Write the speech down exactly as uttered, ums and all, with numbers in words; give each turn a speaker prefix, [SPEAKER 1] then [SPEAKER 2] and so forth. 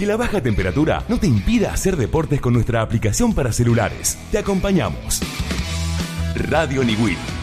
[SPEAKER 1] Que la baja temperatura no te impida hacer deportes con nuestra aplicación para celulares. Te acompañamos. Radio Niwil.